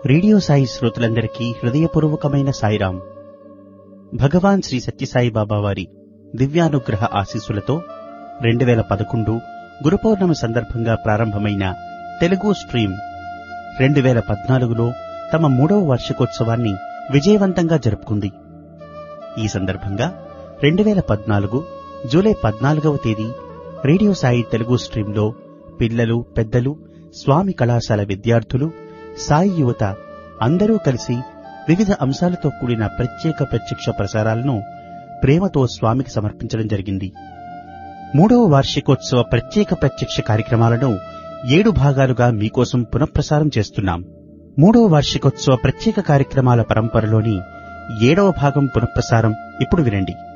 Radio Sai శ్రోతలందరికీ హృదయపూర్వకమైన సాయిరాం. భగవాన్ శ్రీ సత్యసాయి బాబా వారి దివ్యానుగ్రహ ఆశీస్సులతో 2011 గురు పౌర్ణమి సందర్భంగా ప్రారంభమైన తెలుగు స్ట్రీమ్ 2014లో తమ 3వ వార్షికోత్సవాన్ని విజయవంతంగా జరుపుకుంది. ఈ సందర్భంగా 2014 జూలై 14వ తేదీ రేడియో సాయి తెలుగు స్ట్రీంలో పిల్లలు, పెద్దలు, స్వామి కళాశాల విద్యార్థులు, సాయి యువత అందరూ కలిసి వివిధ అంశాలతో కూడిన ప్రత్యక్ష ప్రసారాలను ప్రేమతో స్వామికి సమర్పించడం జరిగింది. 3వ వార్షికోత్సవ ప్రత్యక్ష కార్యక్రమాలను 7 భాగాలుగా మీకోసం పునఃప్రసారం చేస్తున్నాం. 3వ వార్షికోత్సవ ప్రత్యేక కార్యక్రమాల పరంపరలోని 7వ భాగం పునఃప్రసారం ఇప్పుడు వినండి.